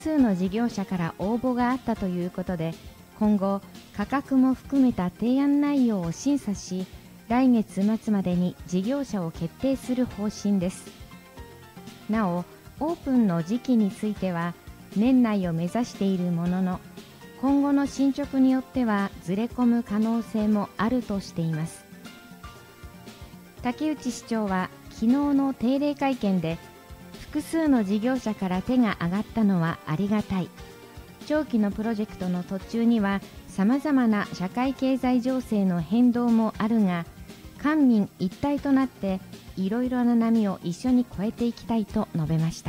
数の事業者から応募があったということで、今後価格も含めた提案内容を審査し、来月末までに事業者を決定する方針です。なお、オープンの時期については年内を目指しているものの、今後の進捗によってはずれ込む可能性もあるとしています。竹内市長は昨日の定例会見で、複数の事業者から手が挙がったのはありがたい。長期のプロジェクトの途中には様々な社会経済情勢の変動もあるが、官民一体となっていろいろな波を一緒に越えていきたいと述べました。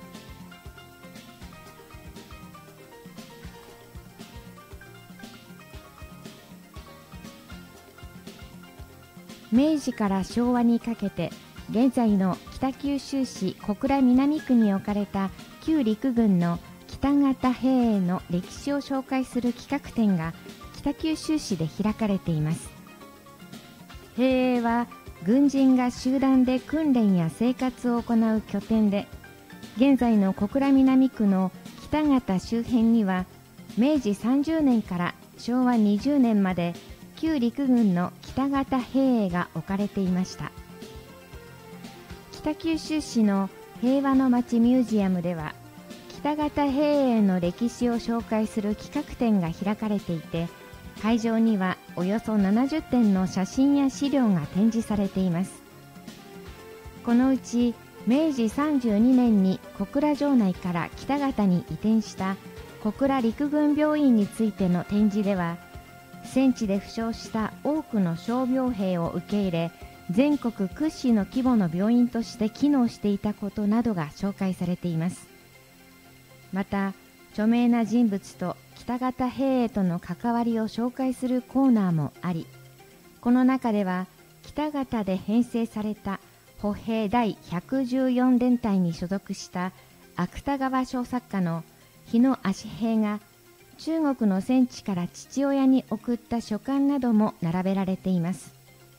明治から昭和にかけて、現在の北九州市小倉南区に置かれた旧陸軍の北方兵営の歴史を紹介する企画展が北九州市で開かれています。兵営は軍人が集団で訓練や生活を行う拠点で、現在の小倉南区の北方周辺には明治30年から昭和20年まで旧陸軍の北方兵営が置かれていました。北九州市の平和の街ミュージアムでは、北方兵営の歴史を紹介する企画展が開かれていて、会場にはおよそ70点の写真や資料が展示されています。このうち明治32年に小倉城内から北方に移転した小倉陸軍病院についての展示では、戦地で負傷した多くの傷病兵を受け入れ、全国屈指の規模の病院として機能していたことなどが紹介されています。また、著名な人物と北方兵営との関わりを紹介するコーナーもあり、この中では北方で編成された歩兵第114連隊に所属した芥川賞作家の日野足平が中国の戦地から父親に送った書簡なども並べられています。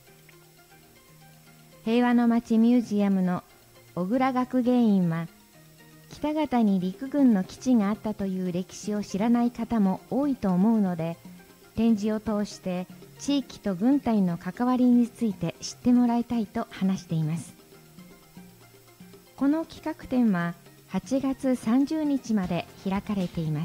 平和の街ミュージアムの小倉学芸員は、北方に陸軍の基地があったという歴史を知らない方も多いと思うので、展示を通して地域と軍隊の関わりについて知ってもらいたいと話しています。この企画展は8月30日まで開かれています。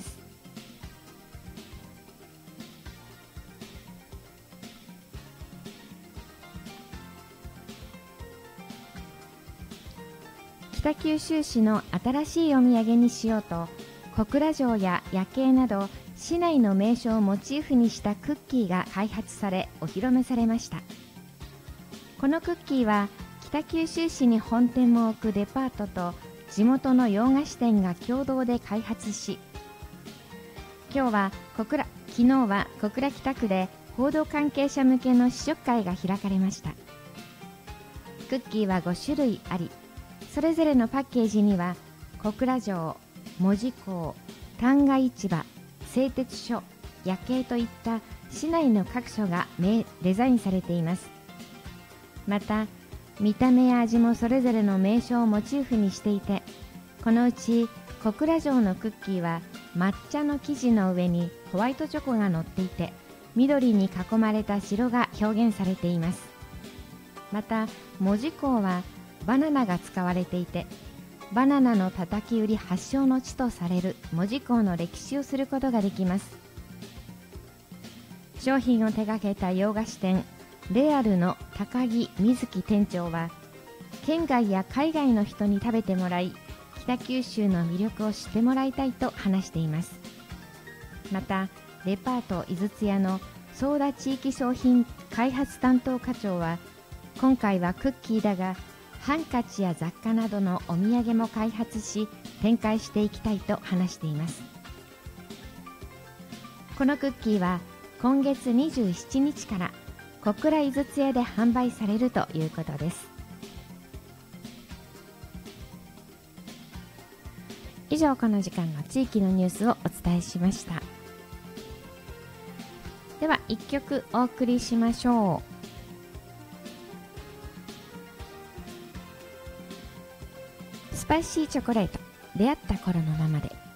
北九州市の新しいお土産にしようと、小倉城や夜景など市内の名所をモチーフにしたクッキーが開発されお披露目されました。このクッキーは北九州市に本店も置くデパートと地元の洋菓子店が共同で開発し、昨日は小倉北区で報道関係者向けの試食会が開かれました。クッキーは5種類あり、それぞれのパッケージには小倉城、門司港、旦過市場、製鉄所、夜景といった市内の各所がデザインされています。また見た目や味もそれぞれの名所をモチーフにしていて、このうち小倉城のクッキーは抹茶の生地の上にホワイトチョコが乗っていて、緑に囲まれた城が表現されています。また門司港はバナナが使われていて、バナナの叩き売り発祥の地とされる門司港の歴史をすることができます。商品を手掛けた洋菓子店レアルの高木瑞希店長は、県外や海外の人に食べてもらい、北九州の魅力を知ってもらいたいと話しています。またデパート井筒屋のソーダ地域商品開発担当課長は、今回はクッキーだがハンカチや雑貨などのお土産も開発し展開していきたいと話しています。このクッキーは今月27日から小倉井筒屋で販売されるということです。以上、この時間の地域のニュースをお伝えしました。では1曲お送りしましょう。スパイシーチョコレート、出会った頃のままで。